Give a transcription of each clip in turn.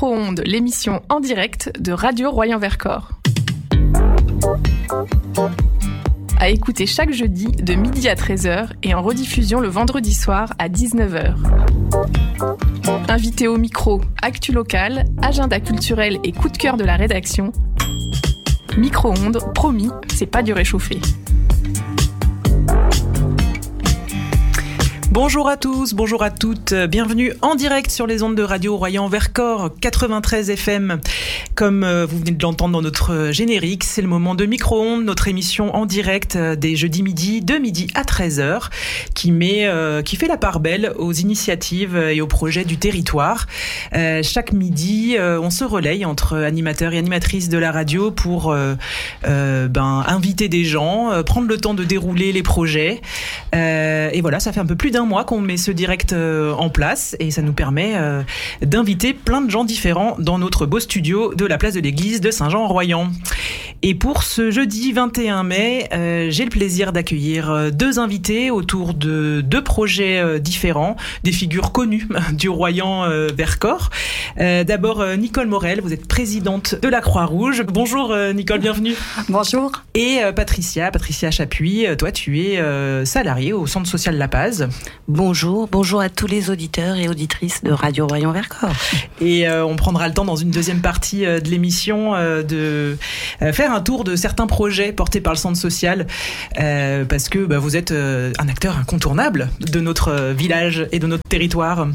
Micro-ondes, l'émission en direct de Radio Royan-Vercors. À écouter chaque jeudi de midi à 13h et en rediffusion le vendredi soir à 19h. Invité au micro, actu locale, agenda culturel et coup de cœur de la rédaction. Micro-ondes, promis, c'est pas du réchauffé. Bonjour à tous, bonjour à toutes, bienvenue en direct sur les ondes de Radio Royan-Vercors 93 FM. Comme vous venez de l'entendre dans notre générique, c'est le moment de Micro-ondes, notre émission en direct des jeudis midi, de midi à 13h, qui fait la part belle aux initiatives et aux projets du territoire. Chaque midi, on se relaye entre animateurs et animatrices de la radio pour inviter des gens, prendre le temps de dérouler les projets. Et voilà, ça fait un peu plus d'un mois qu'on met ce direct en place et ça nous permet d'inviter plein de gens différents dans notre beau studio de la place de l'église de Saint-Jean-en-Royan. Et pour ce jeudi 21 mai, j'ai le plaisir d'accueillir deux invités autour de deux projets différents, des figures connues du Royan-Vercors. D'abord, Nicole Morel, vous êtes présidente de la Croix-Rouge. Bonjour Nicole, bienvenue. Bonjour. Et Patricia Chapuis, toi tu es salariée au Centre social La Paz. Bonjour à tous les auditeurs et auditrices de Radio Royan-Vercors. Et on prendra le temps dans une deuxième partie de l'émission de faire un tour de certains projets portés par le Centre social parce que vous êtes un acteur incontournable de notre village et de notre territoire.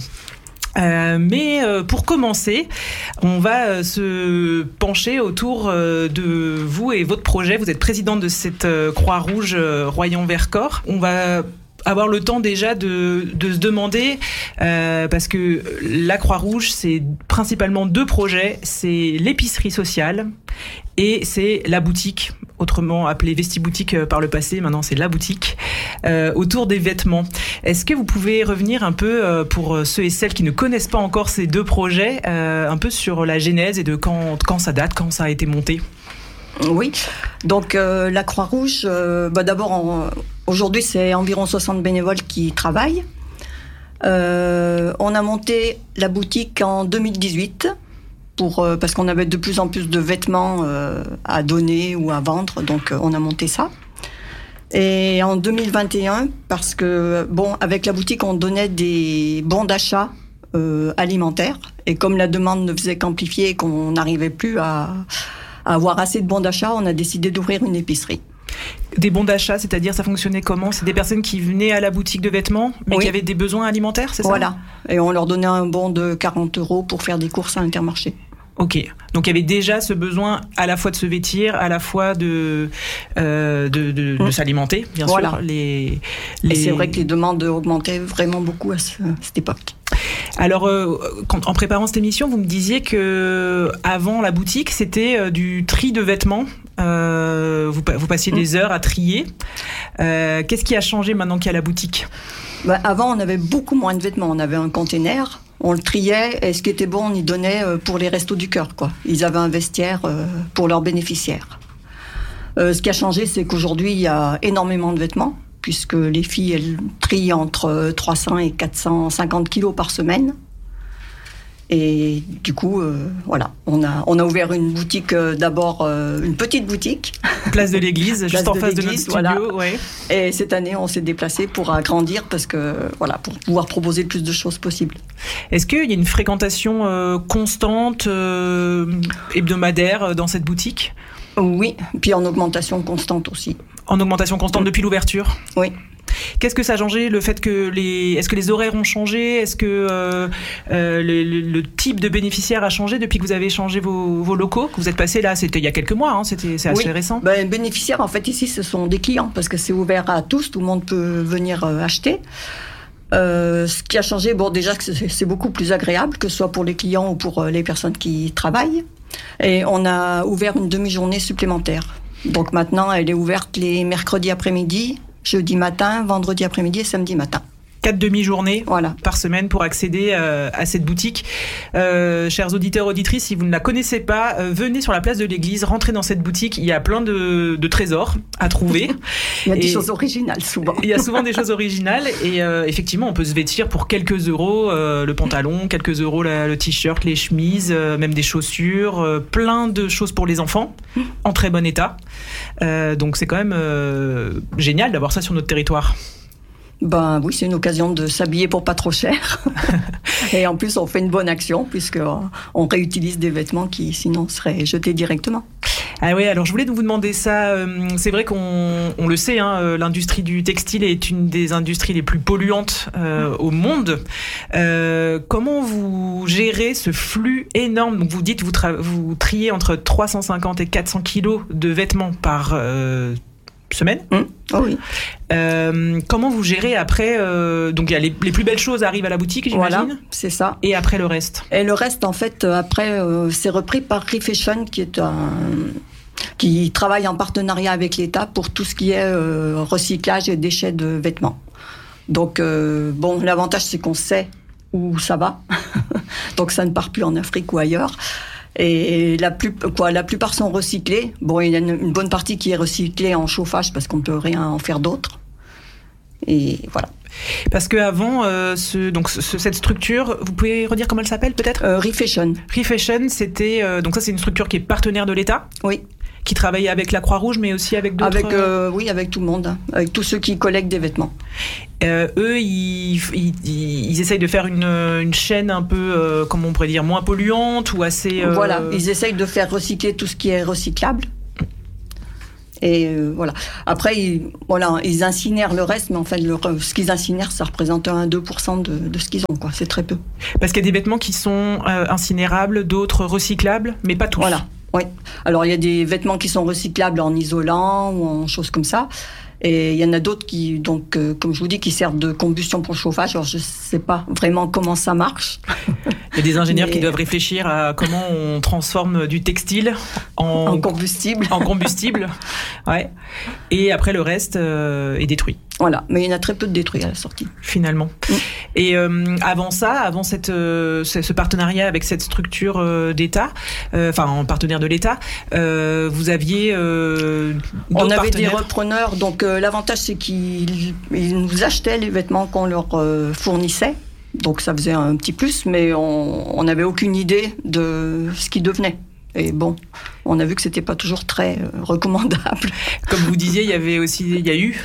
Mais pour commencer, on va se pencher autour de vous et votre projet. Vous êtes présidente de cette Croix-Rouge Royan-Vercors. On va avoir le temps déjà de se demander, parce que la Croix-Rouge, c'est principalement deux projets, c'est l'épicerie sociale et c'est la boutique, autrement appelée Vestiboutique par le passé, maintenant c'est la boutique, autour des vêtements. Est-ce que vous pouvez revenir un peu, pour ceux et celles qui ne connaissent pas encore ces deux projets, un peu sur la genèse et de quand ça date, quand ça a été monté ? Oui, donc la Croix-Rouge, d'abord, aujourd'hui c'est environ 60 bénévoles qui travaillent. On a monté la boutique en 2018 parce qu'on avait de plus en plus de vêtements à donner ou à vendre, donc on a monté ça. Et en 2021, parce que avec la boutique on donnait des bons d'achat alimentaires, et comme la demande ne faisait qu'amplifier et qu'on n'arrivait plus à avoir assez de bons d'achat, on a décidé d'ouvrir une épicerie. Des bons d'achat, c'est-à-dire ça fonctionnait comment ? C'est des personnes qui venaient à la boutique de vêtements, mais oui, qui avaient des besoins alimentaires, c'est ça ? Voilà, et on leur donnait un bon de 40 € pour faire des courses à Intermarché. Ok, donc il y avait déjà ce besoin à la fois de se vêtir, à la fois de s'alimenter, bien voilà, sûr. Et c'est vrai que les demandes augmentaient vraiment beaucoup à cette époque. Alors, en préparant cette émission, vous me disiez que avant la boutique, c'était du tri de vêtements. Vous passiez des heures à trier. Qu'est-ce qui a changé maintenant qu'il y a la boutique ? Avant, on avait beaucoup moins de vêtements. On avait un container, on le triait, et ce qui était bon, on y donnait pour les restos du cœur, quoi. Ils avaient un vestiaire pour leurs bénéficiaires. Ce qui a changé, c'est qu'aujourd'hui, il y a énormément de vêtements, puisque les filles, elles trient entre 300 et 450 kilos par semaine. Et du coup, on a ouvert une boutique, d'abord une petite boutique. Place de l'église, juste en face de notre studio. Voilà. Ouais. Et cette année, on s'est déplacé pour agrandir, pour pouvoir proposer le plus de choses possible. Est-ce qu'il y a une fréquentation constante, hebdomadaire dans cette boutique ? Oui, puis en augmentation constante aussi. En augmentation constante depuis l'ouverture ? Oui. Qu'est-ce que ça a changé, le fait que est-ce que les horaires ont changé ? Est-ce que le type de bénéficiaire a changé depuis que vous avez changé vos locaux ? Que vous êtes passé là, c'était il y a quelques mois, c'est assez récent. Bénéficiaires, en fait, ici, ce sont des clients, parce que c'est ouvert à tous, tout le monde peut venir acheter. Ce qui a changé, déjà, c'est beaucoup plus agréable, que ce soit pour les clients ou pour les personnes qui travaillent. Et on a ouvert une demi-journée supplémentaire. Donc maintenant, elle est ouverte les mercredis après-midi, jeudi matin, vendredi après-midi et samedi matin. 4 demi-journées par semaine pour accéder à cette boutique. Chers auditeurs, auditrices, si vous ne la connaissez pas, venez sur la place de l'église, rentrez dans cette boutique. Il y a plein de trésors à trouver. Il y a des choses originales souvent. Il y a souvent des choses originales et effectivement, on peut se vêtir pour quelques euros le pantalon, quelques euros le t-shirt, les chemises, même des chaussures, plein de choses pour les enfants en très bon état. Donc c'est quand même génial d'avoir ça sur notre territoire. Ben oui, c'est une occasion de s'habiller pour pas trop cher. Et en plus, on fait une bonne action puisqu'on réutilise des vêtements qui sinon seraient jetés directement. Ah oui, alors je voulais vous demander ça. C'est vrai qu'on le sait, l'industrie du textile est une des industries les plus polluantes au monde. Comment vous gérez ce flux énorme ? Donc vous dites vous triez entre 350 et 400 kilos de vêtements par semaine. Oh oui. Comment vous gérez après donc il y a les plus belles choses arrivent à la boutique, j'imagine. Voilà, c'est ça. Et après le reste. Et le reste, en fait, après, c'est repris par Refashion, qui travaille en partenariat avec l'État pour tout ce qui est recyclage et déchets de vêtements. Donc, l'avantage, c'est qu'on sait où ça va. Donc, ça ne part plus en Afrique ou ailleurs. Et la plupart sont recyclés. Bon, il y a une bonne partie qui est recyclée en chauffage parce qu'on ne peut rien en faire d'autre. Et voilà. Parce qu'avant, cette structure, vous pouvez redire comment elle s'appelle peut-être ? Refashion. Refashion, c'était donc ça, c'est une structure qui est partenaire de l'État. Oui. Qui travaille avec la Croix-Rouge, mais aussi avec d'autres. Oui, avec tout le monde, avec tous ceux qui collectent des vêtements. Eux, ils essayent de faire une chaîne un peu, comment on pourrait dire, moins polluante ou assez. Voilà, ils essayent de faire recycler tout ce qui est recyclable. Et voilà. Après, ils incinèrent le reste, mais en fait, ce qu'ils incinèrent, ça représente 1-2% de ce qu'ils ont, quoi. C'est très peu. Parce qu'il y a des vêtements qui sont incinérables, d'autres recyclables, mais pas tous. Voilà. Oui. Alors, il y a des vêtements qui sont recyclables en isolant ou en choses comme ça. Et il y en a d'autres qui, donc, comme je vous dis, qui servent de combustion pour le chauffage. Alors, je ne sais pas vraiment comment ça marche. Il y a des ingénieurs qui doivent réfléchir à comment on transforme du textile en combustible. En combustible, ouais. Et après, le reste est détruit. Voilà, mais il y en a très peu de détruits à la sortie. Finalement. Et avant ce partenariat avec cette structure d'État, en partenaire de l'État, vous aviez on avait des repreneurs, donc l'avantage c'est qu'ils nous achetaient les vêtements qu'on leur fournissait, donc ça faisait un petit plus, mais on n'avait aucune idée de ce qui devenait. Et bon, on a vu que c'était pas toujours très recommandable. Comme vous disiez, il y a eu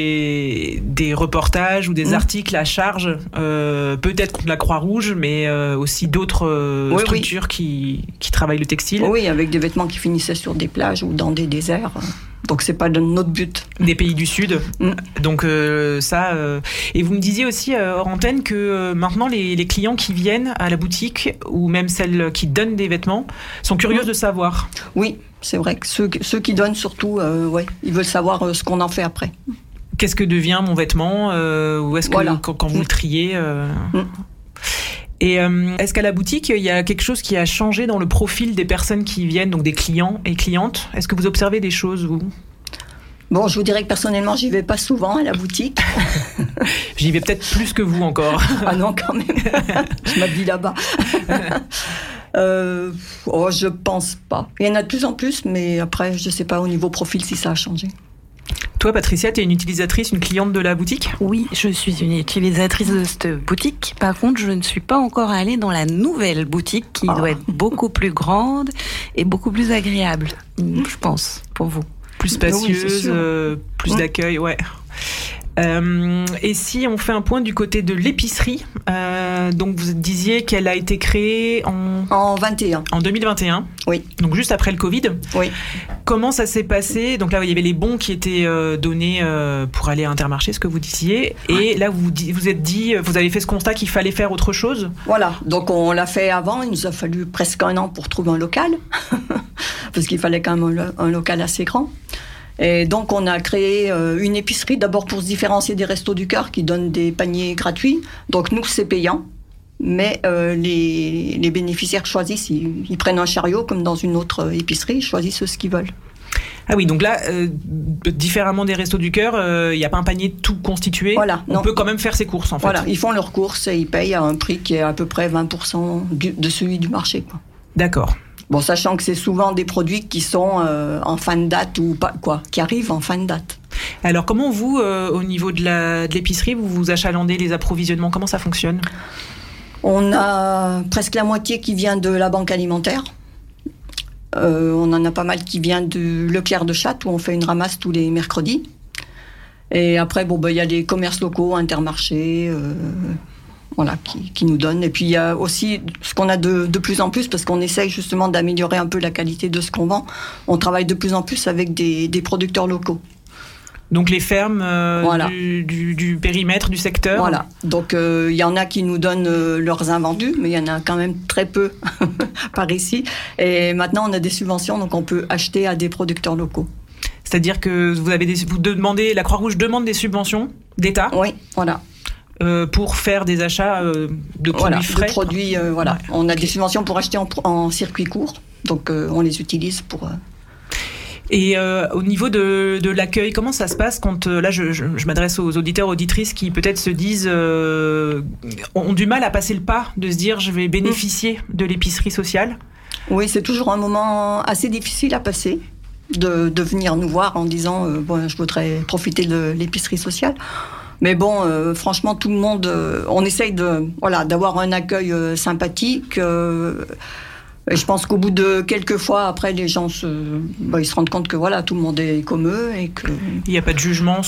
des reportages ou des articles à charge, peut-être contre la Croix-Rouge, mais aussi d'autres structures qui travaillent le textile. Oui, avec des vêtements qui finissaient sur des plages ou dans des déserts. Donc c'est pas notre but. Des pays du Sud. Donc ça. Et vous me disiez aussi hors antenne que maintenant les clients qui viennent à la boutique ou même celles qui donnent des vêtements sont curieuses de savoir. Oui, c'est vrai que ceux qui donnent surtout, ils veulent savoir ce qu'on en fait après. Qu'est-ce que devient mon vêtement ou est-ce que quand vous le triez Et est-ce qu'à la boutique, il y a quelque chose qui a changé dans le profil des personnes qui viennent, donc des clients et clientes ? Est-ce que vous observez des choses, vous ? Bon, je vous dirais que personnellement, j'y vais pas souvent à la boutique. J'y vais peut-être plus que vous encore. Ah non, quand même. Je m'habille là-bas. Je pense pas. Il y en a de plus en plus, mais après, je sais pas au niveau profil si ça a changé. Toi, Patricia, tu es une utilisatrice, une cliente de la boutique ? Oui, je suis une utilisatrice de cette boutique. Par contre, je ne suis pas encore allée dans la nouvelle boutique qui doit être beaucoup plus grande et beaucoup plus agréable, je pense, pour vous. Plus spacieuse, plus d'accueil, ouais. Et si on fait un point du côté de l'épicerie, donc vous disiez qu'elle a été créée en 2021. Oui. Donc juste après le Covid. Oui. Comment ça s'est passé ? Donc là, il y avait les bons qui étaient donnés pour aller à Intermarché, ce que vous disiez. Et là, vous avez fait ce constat qu'il fallait faire autre chose ? Voilà. Donc on l'a fait avant. Il nous a fallu presque 1 an pour trouver un local. Parce qu'il fallait quand même un local assez grand. Et donc, on a créé une épicerie, d'abord pour se différencier des Restos du Cœur qui donnent des paniers gratuits. Donc, nous, c'est payant. Mais les bénéficiaires choisissent, ils prennent un chariot comme dans une autre épicerie, ils choisissent ce qu'ils veulent. Ah oui, donc là, différemment des Restos du Cœur, il n'y a pas un panier tout constitué. Voilà, on peut quand même faire ses courses, en fait. Voilà, ils font leurs courses et ils payent à un prix qui est à peu près 20% de celui du marché, quoi. D'accord. Bon, sachant que c'est souvent des produits qui sont en fin de date ou pas, quoi, qui arrivent en fin de date. Alors, comment vous, au niveau de l'épicerie, vous achalandez les approvisionnements? Comment ça fonctionne? On a presque la moitié qui vient de la banque alimentaire. On en a pas mal qui vient du Leclerc de Châtes, où on fait une ramasse tous les mercredis. Et après, il y a les commerces locaux, Intermarché, voilà, qui nous donnent. Et puis il y a aussi ce qu'on a de plus en plus, parce qu'on essaye justement d'améliorer un peu la qualité de ce qu'on vend. On travaille de plus en plus avec des producteurs locaux. Donc les fermes voilà. du périmètre, du secteur. Voilà. Donc il y en a qui nous donnent leurs invendus, mais il y en a quand même très peu par ici. Et maintenant on a des subventions, donc on peut acheter à des producteurs locaux. C'est-à-dire que vous demandez, la Croix-Rouge demande des subventions d'État. Oui, voilà. Pour faire des achats de produits frais. De produits, voilà. Ouais. On a des subventions pour acheter en circuit court, donc on les utilise pour. Et au niveau de l'accueil, comment ça se passe quand, là je m'adresse aux auditeurs, auditrices qui peut-être se disent, ont du mal à passer le pas, de se dire je vais bénéficier de l'épicerie sociale? Oui, c'est toujours un moment assez difficile à passer, de venir nous voir en disant je voudrais profiter de l'épicerie sociale. Mais bon, franchement, tout le monde, on essaye d'avoir un accueil sympathique. Et je pense qu'au bout de quelques fois, après, les gens ils se rendent compte que tout le monde est comme eux et que il n'y a pas de jugement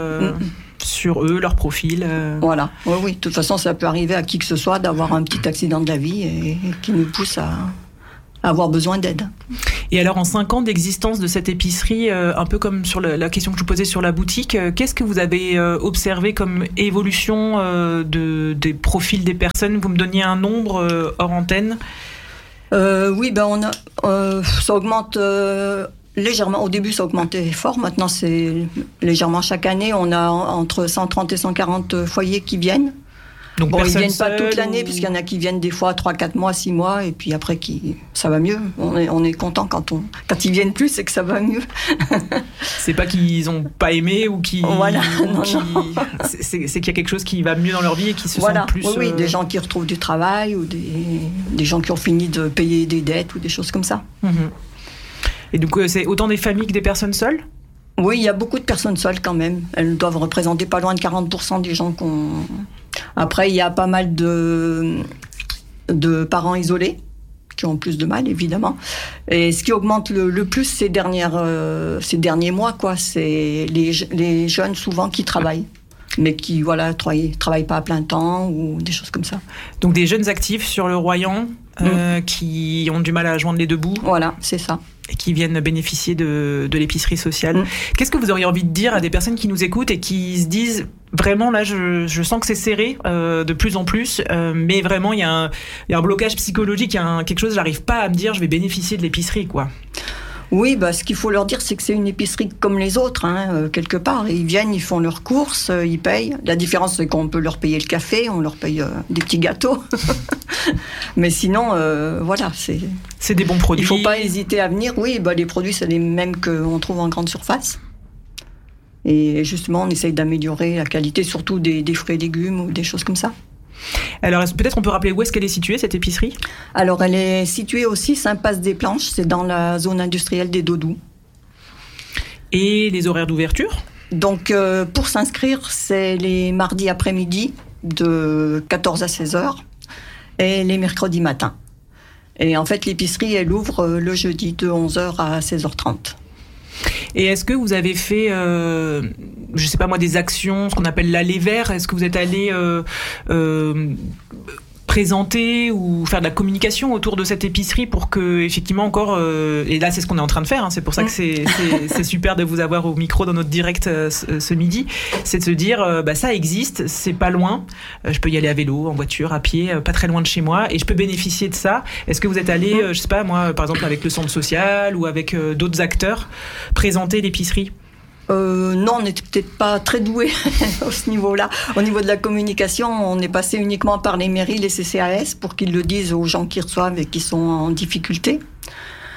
sur eux, leur profil. Voilà. Oui. De toute façon, ça peut arriver à qui que ce soit d'avoir un petit accident de la vie et qui nous pousse à avoir besoin d'aide. Et alors, en 5 ans d'existence de cette épicerie, un peu comme sur la question que je vous posais sur la boutique, qu'est-ce que vous avez observé comme évolution des profils des personnes? Vous me donniez un nombre hors antenne. Oui, ça augmente légèrement. Au début, ça augmentait fort. Maintenant, c'est légèrement chaque année. On a entre 130 et 140 foyers qui viennent. Donc ils viennent pas toute l'année, puisqu'il y en a qui viennent des fois 3, 4 mois, 6 mois, et puis après, ça va mieux. On est content quand ils viennent plus, c'est que ça va mieux. C'est pas qu'ils ont pas aimé ou qu'ils... Voilà, non. C'est qu'il y a quelque chose qui va mieux dans leur vie et qui se sentent plus... Oui, des gens qui retrouvent du travail, ou des gens qui ont fini de payer des dettes, ou des choses comme ça. Et donc, c'est autant des familles que des personnes seules? Oui, il y a beaucoup de personnes seules quand même. Elles doivent représenter pas loin de 40% des gens qu'on... Après, il y a pas mal de parents isolés qui ont plus de mal, évidemment. Et ce qui augmente le plus ces derniers mois, c'est les jeunes souvent qui travaillent, mais qui travaillent pas à plein temps ou des choses comme ça. Donc des jeunes actifs sur le Royan qui ont du mal à joindre les deux bouts. Voilà, c'est ça. Et qui viennent bénéficier de l'épicerie sociale. Qu'est-ce que vous auriez envie de dire à des personnes qui nous écoutent et qui se disent vraiment là je sens que c'est serré de plus en plus, mais vraiment il y a un blocage psychologique, il y a quelque chose, j'arrive pas à me dire je vais bénéficier de l'épicerie, quoi. Oui, ce qu'il faut leur dire, c'est que c'est une épicerie comme les autres, quelque part. Ils viennent, ils font leurs courses, ils payent. La différence, c'est qu'on peut leur payer le café, on leur paye des petits gâteaux. Mais sinon, c'est des bons produits. Il ne faut pas hésiter à venir. Oui, les produits, c'est les mêmes qu'on trouve en grande surface. Et justement, on essaye d'améliorer la qualité, surtout des fruits et légumes ou des choses comme ça. Alors, peut-être on peut rappeler où est-ce qu'elle est située, cette épicerie? Alors, elle est située aussi Saint-Passe des Planches, c'est dans la zone industrielle des Dodous. Et les horaires d'ouverture? Donc, pour s'inscrire, c'est les mardis après-midi de 14 à 16 heures et les mercredis matins. Et en fait, l'épicerie, elle ouvre le jeudi de 11h à 16h30. Et est-ce que vous avez fait, je sais pas moi, des actions, ce qu'on appelle l'aller vers? Est-ce que vous êtes allé présenter ou faire de la communication autour de cette épicerie pour que, effectivement, encore, et là c'est ce qu'on est en train de faire, c'est pour ça que c'est super de vous avoir au micro dans notre direct ce midi, c'est de se dire ça existe, c'est pas loin, je peux y aller à vélo, en voiture, à pied, pas très loin de chez moi, et je peux bénéficier de ça. Est-ce que vous êtes allé, je sais pas moi, par exemple avec le centre social ou avec d'autres acteurs, présenter l'épicerie? Non, on n'était peut-être pas très doués à ce niveau-là. Au niveau de la communication, on est passé uniquement par les mairies, les CCAS, pour qu'ils le disent aux gens qui reçoivent et qui sont en difficulté.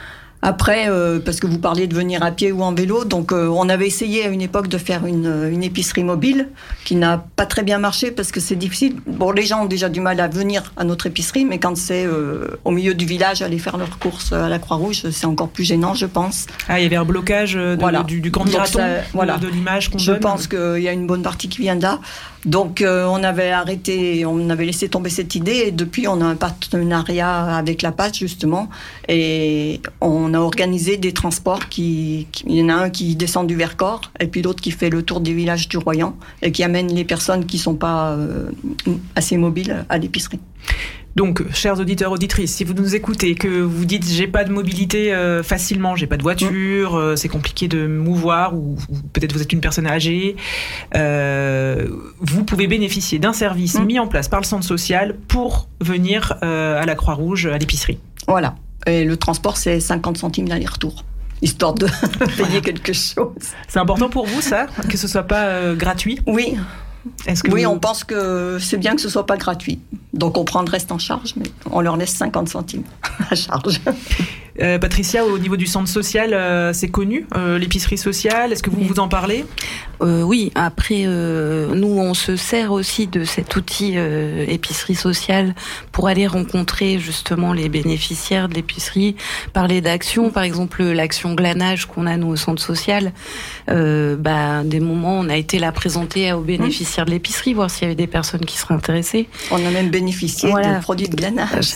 Après, parce que vous parliez de venir à pied ou en vélo, donc on avait essayé à une époque de faire une épicerie mobile qui n'a pas très bien marché parce que c'est difficile. Bon, les gens ont déjà du mal à venir à notre épicerie, mais quand c'est au milieu du village, aller faire leurs courses à la Croix-Rouge, c'est encore plus gênant, je pense. Ah, il y avait un blocage du candidaton, de l'image qu'on donne. Je pense qu'il y a une bonne partie qui vient de là. Donc on avait laissé tomber cette idée et depuis on a un partenariat avec la PAS justement et on a organisé des transports il y en a un qui descend du Vercors et puis l'autre qui fait le tour des villages du Royan et qui amène les personnes qui ne sont pas assez mobiles à l'épicerie. Donc, chers auditeurs, auditrices, si vous nous écoutez, que vous dites j'ai pas de mobilité facilement, j'ai pas de voiture, c'est compliqué de me mouvoir, ou peut-être vous êtes une personne âgée, vous pouvez bénéficier d'un service mis en place par le centre social pour venir à la Croix-Rouge, à l'épicerie. Voilà. Et le transport, c'est 50 centimes l'aller-retour, histoire de payer quelque chose. C'est important pour vous, ça, que ce soit pas gratuit ? Oui. On pense que c'est bien que ce soit pas gratuit. Donc on prend le reste en charge, mais on leur laisse 50 centimes à charge. Patricia, au niveau du centre social, c'est connu, l'épicerie sociale, est-ce que vous en parlez ? Oui, après, nous, on se sert aussi de cet outil épicerie sociale pour aller rencontrer justement les bénéficiaires de l'épicerie, parler d'actions, par exemple l'action glanage qu'on a nous au centre social. Des moments, on a été la présenter aux bénéficiaires de l'épicerie, voir s'il y avait des personnes qui seraient intéressées. On a même bénéficié de produits de glanage.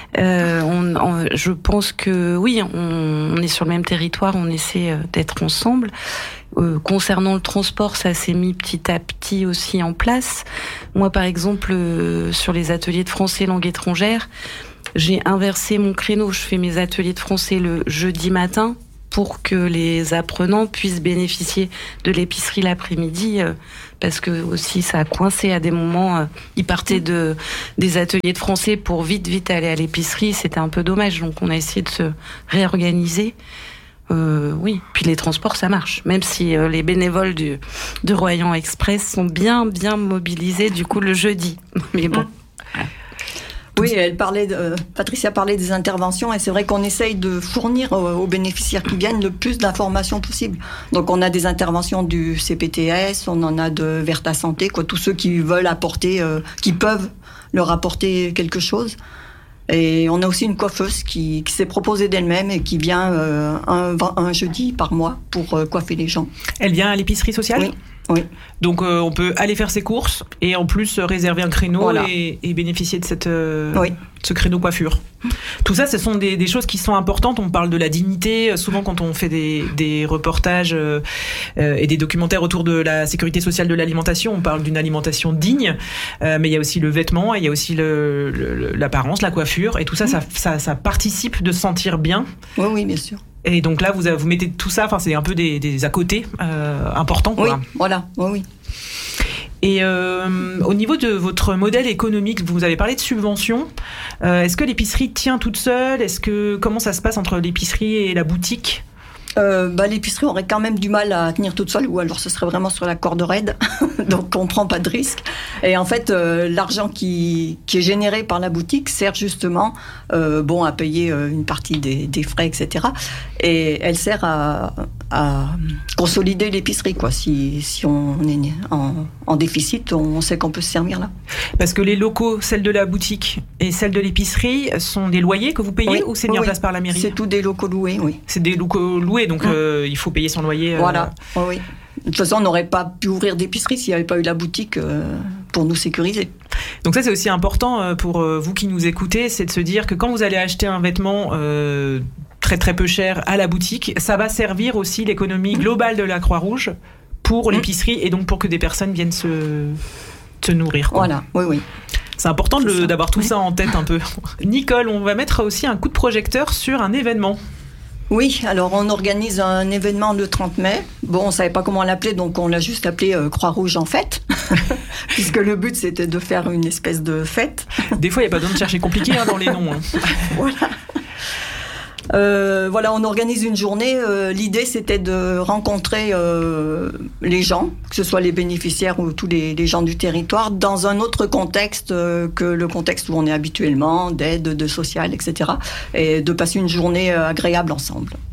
Je pense que oui, on est sur le même territoire, on essaie d'être ensemble. Concernant le transport, ça s'est mis petit à petit aussi en place. Moi, par exemple, sur les ateliers de français langue étrangère, j'ai inversé mon créneau. Je fais mes ateliers de français le jeudi matin pour que les apprenants puissent bénéficier de l'épicerie l'après-midi, parce que aussi ça a coincé à des moments. Ils partaient des ateliers de français pour vite aller à l'épicerie. C'était un peu dommage, donc on a essayé de se réorganiser. Oui, puis les transports, ça marche. Même si les bénévoles de Royan Express sont bien mobilisés, du coup, le jeudi. Mais bon. Oui, Patricia parlait des interventions et c'est vrai qu'on essaye de fournir aux bénéficiaires qui viennent le plus d'informations possible. Donc on a des interventions du CPTS, on en a de Verta Santé, tous ceux qui veulent apporter, qui peuvent leur apporter quelque chose. Et on a aussi une coiffeuse qui s'est proposée d'elle-même et qui vient un jeudi par mois pour coiffer les gens. Elle vient à l'épicerie sociale ? Oui. Donc on peut aller faire ses courses et en plus réserver un créneau et bénéficier de ce créneau coiffure. Tout ça, ce sont des choses qui sont importantes. On parle de la dignité. Souvent, quand on fait des reportages et des documentaires autour de la sécurité sociale de l'alimentation, on parle d'une alimentation digne. Mais il y a aussi le vêtement, il y a aussi l'apparence, la coiffure. Et tout ça, ça participe de se sentir bien. Oui, bien sûr. Et donc là, vous mettez tout ça, c'est un peu des à côté importants. Oui, voilà, oui. Et au niveau de votre modèle économique, vous avez parlé de subventions. Est-ce que l'épicerie tient toute seule ? Comment ça se passe entre l'épicerie et la boutique ? L'épicerie aurait quand même du mal à tenir toute seule, ou alors ce serait vraiment sur la corde raide, donc on prend pas de risque. Et en fait, l'argent qui est généré par la boutique sert justement à payer une partie des frais, etc. Et elle sert à consolider l'épicerie, quoi. Si on est en déficit, on sait qu'on peut se servir là. Parce que les locaux, celles de la boutique et celles de l'épicerie, sont des loyers que vous payez, ou c'est mis en place par la mairie ? C'est tous des locaux loués, oui. C'est des locaux loués, donc il faut payer son loyer. Voilà, oui. De toute façon, on n'aurait pas pu ouvrir d'épicerie s'il n'y avait pas eu la boutique pour nous sécuriser. Donc ça, c'est aussi important pour vous qui nous écoutez, c'est de se dire que quand vous allez acheter un vêtement très très peu cher à la boutique, ça va servir aussi l'économie globale de la Croix-Rouge pour l'épicerie et donc pour que des personnes viennent se nourrir, quoi. Voilà, oui. C'est important d'avoir tout ça en tête un peu. Nicole, on va mettre aussi un coup de projecteur sur un événement. Oui, alors on organise un événement le 30 mai. Bon, on ne savait pas comment l'appeler, donc on l'a juste appelé Croix-Rouge en fête, puisque le but c'était de faire une espèce de fête. Des fois, il n'y a pas besoin de chercher compliqué dans les noms. Voilà, on organise une journée. L'idée, c'était de rencontrer les gens, que ce soit les bénéficiaires ou tous les gens du territoire, dans un autre contexte que le contexte où on est habituellement, d'aide, de social, etc. Et de passer une journée agréable ensemble.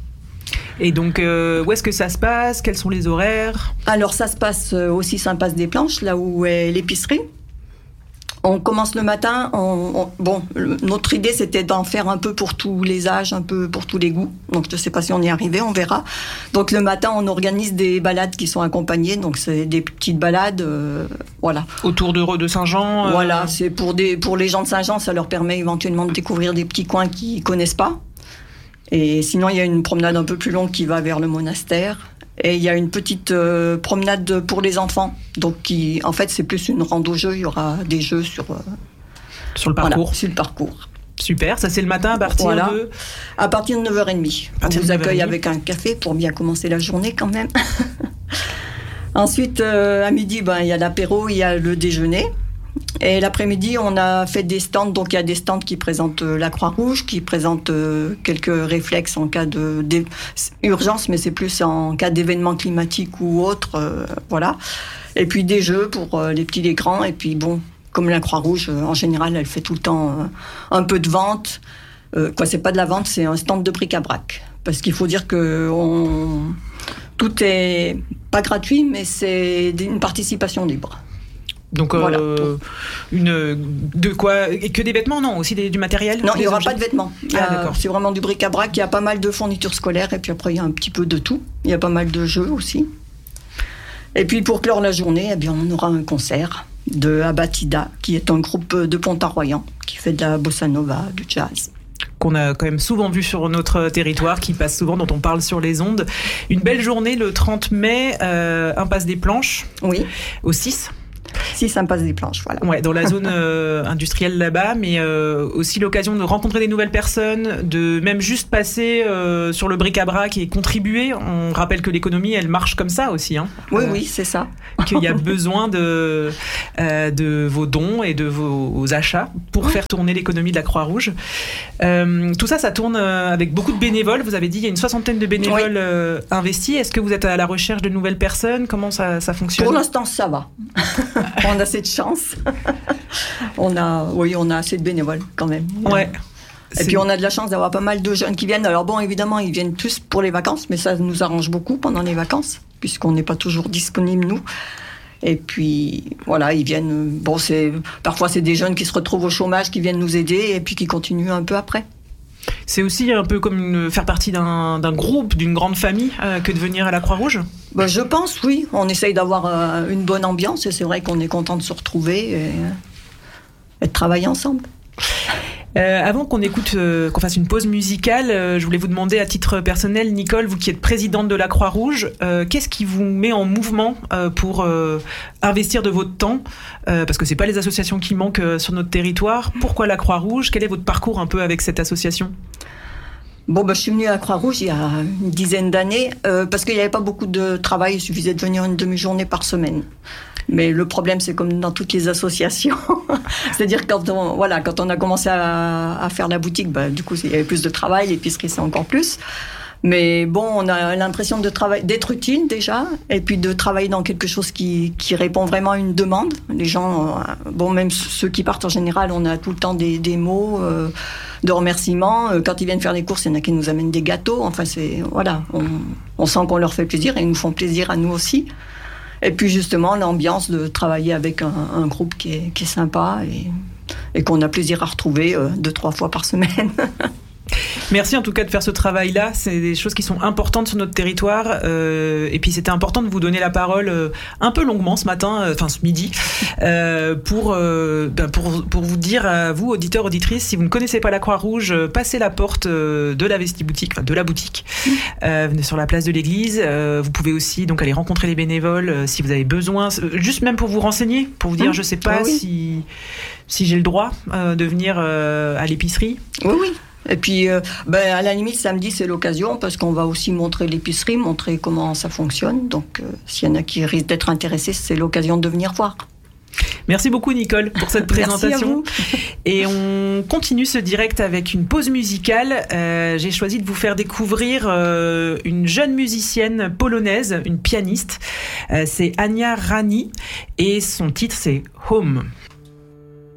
Et donc, où est-ce que ça se passe? Quels sont les horaires? Alors, ça se passe au 6 Impasse des Planches, là où est l'épicerie. On commence le matin. Notre idée, c'était d'en faire un peu pour tous les âges, un peu pour tous les goûts. Donc, je ne sais pas si on y est arrivé, on verra. Donc, le matin, on organise des balades qui sont accompagnées. Donc, c'est des petites balades, voilà. Autour de Saint-Jean Voilà, c'est pour les gens de Saint-Jean, ça leur permet éventuellement de découvrir des petits coins qu'ils ne connaissent pas. Et sinon, il y a une promenade un peu plus longue qui va vers le monastère. Et il y a une petite promenade pour les enfants. Donc, en fait, c'est plus une rando-jeu. Il y aura des jeux sur le parcours. Voilà, sur le parcours. Super, ça c'est le matin à partir de... À partir de 9h30. On vous accueille avec un café pour bien commencer la journée quand même. Ensuite, à midi, il y a l'apéro, il y a le déjeuner. Et l'après-midi, on a fait des stands. Donc, il y a des stands qui présentent la Croix-Rouge, qui présentent quelques réflexes en cas d'urgence, mais c'est plus en cas d'événement climatique ou autre. Voilà. Et puis, des jeux pour les petits, les grands. Et puis, comme la Croix-Rouge, en général, elle fait tout le temps un peu de vente. C'est pas de la vente, c'est un stand de bric-à-brac. Parce qu'il faut dire que tout est pas gratuit, mais c'est une participation libre. Donc, voilà. De quoi? Et que des vêtements? Non, aussi du matériel? Non, il n'y aura pas de vêtements. D'accord. C'est vraiment du bric-à-brac. Il y a pas mal de fournitures scolaires et puis après, il y a un petit peu de tout. Il y a pas mal de jeux aussi. Et puis, pour clore la journée, on aura un concert de Abatida, qui est un groupe de Pont-à-Royan qui fait de la bossa nova, du jazz. Qu'on a quand même souvent vu sur notre territoire, qui passe souvent, dont on parle sur les ondes. Une belle journée le 30 mai, Impasse des Planches. Oui. Au 6. 6 Impasse des Planches, voilà. Ouais, dans la zone industrielle là-bas, mais aussi l'occasion de rencontrer des nouvelles personnes, de même juste passer sur le bric-à-brac et contribuer. On rappelle que l'économie, elle marche comme ça aussi. Hein. Oui, c'est ça. Qu'il y a besoin de vos dons et de vos achats pour faire tourner l'économie de la Croix-Rouge. Tout ça, ça tourne avec beaucoup de bénévoles. Vous avez dit, il y a une 60aine de bénévoles investis. Est-ce que vous êtes à la recherche de nouvelles personnes? Comment ça fonctionne? Pour l'instant, ça va. On a cette chance. On a assez de bénévoles quand même. Ouais. Et puis on a de la chance d'avoir pas mal de jeunes qui viennent. Alors évidemment, ils viennent plus pour les vacances, mais ça nous arrange beaucoup pendant les vacances, puisqu'on n'est pas toujours disponibles, nous. Et puis, voilà, ils viennent... Parfois, c'est des jeunes qui se retrouvent au chômage, qui viennent nous aider, et puis qui continuent un peu après. C'est aussi un peu comme faire partie d'un groupe, d'une grande famille, que de venir à la Croix-Rouge? Je pense, oui. On essaye d'avoir une bonne ambiance, et c'est vrai qu'on est content de se retrouver et de travailler ensemble. Avant qu'on fasse une pause musicale, je voulais vous demander à titre personnel, Nicole, vous qui êtes présidente de la Croix-Rouge, qu'est-ce qui vous met en mouvement pour investir de votre temps, parce que c'est pas les associations qui manquent sur notre territoire. Pourquoi la Croix-Rouge? Quel est votre parcours un peu avec cette association? Je suis venue à la Croix-Rouge il y a une dizaine d'années, parce qu'il n'y avait pas beaucoup de travail, il suffisait de venir une demi-journée par semaine. Mais le problème, c'est comme dans toutes les associations. C'est-à-dire quand on a commencé à faire la boutique, du coup, il y avait plus de travail, l'épicerie, c'est encore plus. Mais on a l'impression d'être utile déjà, et puis de travailler dans quelque chose qui répond vraiment à une demande. Les gens, même ceux qui partent en général, on a tout le temps des mots de remerciements. Quand ils viennent faire les courses, il y en a qui nous amènent des gâteaux. Enfin, on sent qu'on leur fait plaisir et ils nous font plaisir à nous aussi. Et puis justement, l'ambiance de travailler avec un groupe qui est sympa et qu'on a plaisir à retrouver 2-3 fois par semaine. Merci en tout cas de faire ce travail-là. C'est des choses qui sont importantes sur notre territoire. Et puis c'était important de vous donner la parole un peu longuement ce matin, ce midi, pour vous dire à vous, auditeurs, auditrices, si vous ne connaissez pas la Croix-Rouge, passez la porte de la Vestiboutique, de la boutique. Venez sur la place de l'église. Vous pouvez aussi donc aller rencontrer les bénévoles si vous avez besoin, juste même pour vous renseigner, pour vous dire je sais pas si j'ai le droit de venir à l'épicerie. Oui. Et puis, à la limite, samedi, c'est l'occasion, parce qu'on va aussi montrer l'épicerie, montrer comment ça fonctionne. Donc, s'il y en a qui risquent d'être intéressés, c'est l'occasion de venir voir. Merci beaucoup, Nicole, pour cette présentation. Merci à vous. Et on continue ce direct avec une pause musicale. J'ai choisi de vous faire découvrir une jeune musicienne polonaise, une pianiste. C'est Ania Rani, et son titre, c'est Home.